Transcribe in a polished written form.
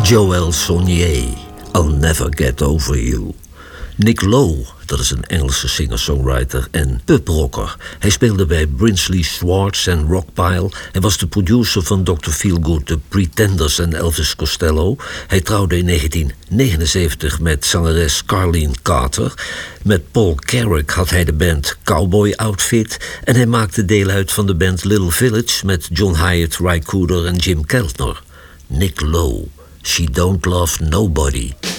Joël Saunier, I'll Never Get Over You. Nick Lowe, dat is een Engelse singer-songwriter en puprocker. Hij speelde bij Brinsley Schwarz en Rockpile. Hij was de producer van Dr. Feelgood, The Pretenders en Elvis Costello. Hij trouwde in 1979 met zangeres Carleen Carter. Met Paul Carrack had hij de band Cowboy Outfit. En hij maakte deel uit van de band Little Village met John Hyatt, Ry Cooder en Jim Keltner. Nick Lowe, She Don't Love Nobody.